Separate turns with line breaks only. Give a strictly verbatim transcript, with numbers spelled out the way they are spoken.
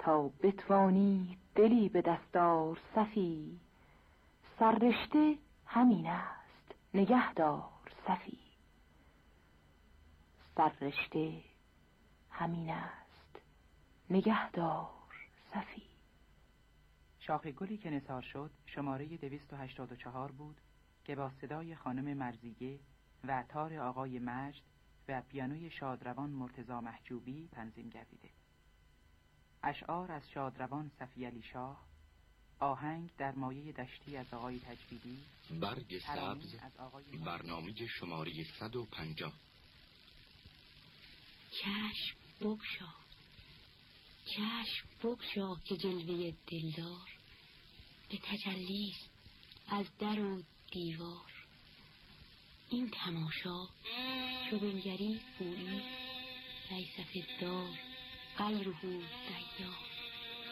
تا بتوانی دلی به دستار صفی. سررشته همین است نگهدار صفی. سررشته همین است نگهدار صفی.
شاخ گلی که نثار شد شماره دویست و هشتاد و چهار بود که با صدای خانم مرزیه و تار آقای مجد و پیانوی شادروان مرتضی محجوبی تنظیم گردیده. اشعار از شادروان صفی علی شاه، آهنگ در مایه دشتی از آقای تجویدی،
برگ سبز، برنامه شماره صد و پنجاه.
چشم بگشا، چشم بگشا که جلوه دلدار به تجلیست از در و دیوار. این تماشا چو بنگری گویی لیس فی الدار غیره دیار.